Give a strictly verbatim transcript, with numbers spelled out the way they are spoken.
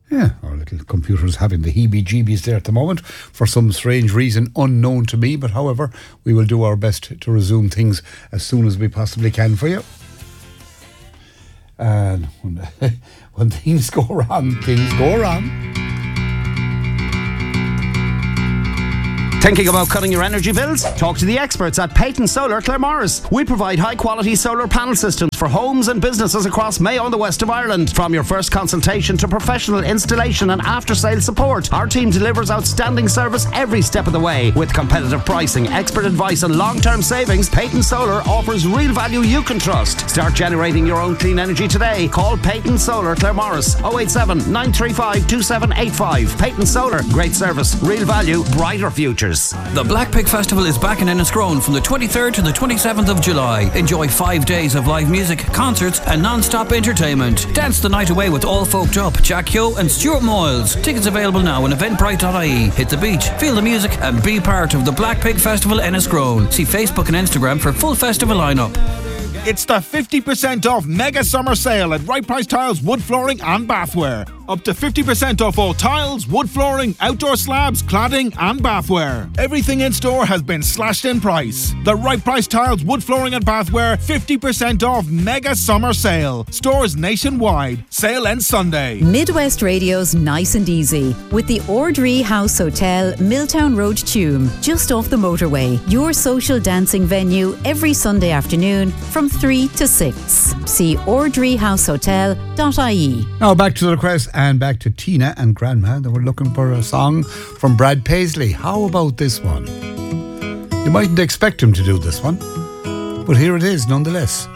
Yeah, our little computer's having the heebie-jeebies there at the moment for some strange reason unknown to me, but however, we will do our best to resume things as soon as we possibly can for you. And when, when things go wrong, things go wrong. Thinking about cutting your energy bills? Talk to the experts at Peyton Solar Claremorris. We provide high-quality solar panel systems for homes and businesses across Mayo and the west of Ireland. From your first consultation to professional installation and after-sale support, our team delivers outstanding service every step of the way. With competitive pricing, expert advice and long-term savings, Peyton Solar offers real value you can trust. Start generating your own clean energy today. Call Peyton Solar Claremorris oh eight seven, nine three five, two seven eight five. Peyton Solar, great service, real value, brighter futures. The Black Pig Festival is back in Enniscrone from the twenty-third to the twenty-seventh of July. Enjoy five days of live music, concerts and non-stop entertainment. Dance the night away with All Folked Up, Jack Yo and Stuart Moyles. Tickets available now on eventbrite dot I E. Hit the beach, feel the music and be part of the Black Pig Festival Enniscrone. See Facebook and Instagram for full festival lineup. It's the fifty percent off mega summer sale at Right Price Tiles, wood flooring and bathware. Up to fifty percent off all tiles, wood flooring, outdoor slabs, cladding and bathware. Everything in store has been slashed in price. The Right Price Tiles, wood flooring and bathware fifty percent off mega summer sale. Stores nationwide. Sale ends Sunday. Midwest Radio's Nice and Easy with the Ordree House Hotel, Milltown Road, Tuam, just off the motorway. Your social dancing venue every Sunday afternoon from three to six. See ordree house hotel dot I E. Now back to the request and back to Tina and Grandma. They were looking for a song from Brad Paisley. How about this one? You mightn't expect him to do this one, but here it is nonetheless.